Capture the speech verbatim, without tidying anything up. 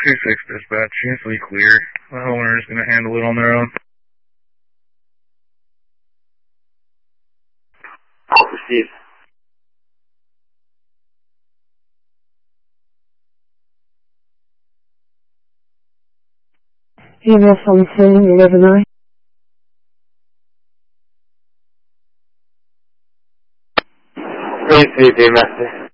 two six dispatch, seems to be clear. The homeowner is going to handle it on their own. Received. E M S on scene, eleven A. Received, E M S.